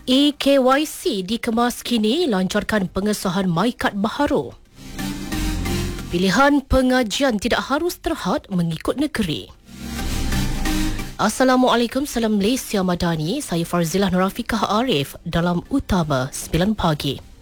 eKYC dikemas kini lancarkan pengesahan MyKad baharu. Pilihan pengajian tidak harus terhad mengikut negeri. Assalamualaikum, salam Malaysia Madani. Saya Farzilah Nurafikah Arif dalam Utama 9 pagi.